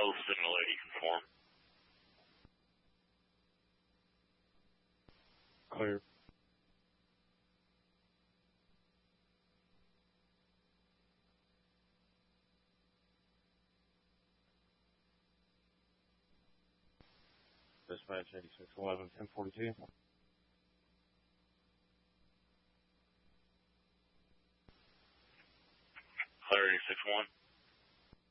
Signal 80 conform. Clear. Dispatch 8611, 1042. Clear 86-1.